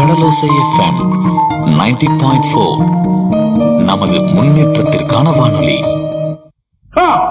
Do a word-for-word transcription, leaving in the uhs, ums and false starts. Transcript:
கடலோசை FM தொண்ணூறு புள்ளி நான்கு நமது முன்னேற்றத்திற்கான வானொலி.